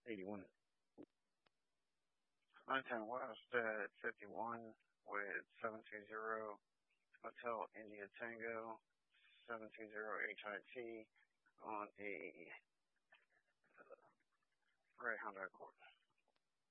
81. 910 West at 51 with 720 Hotel India Tango, 720 HIT on a Ray Honda Accord.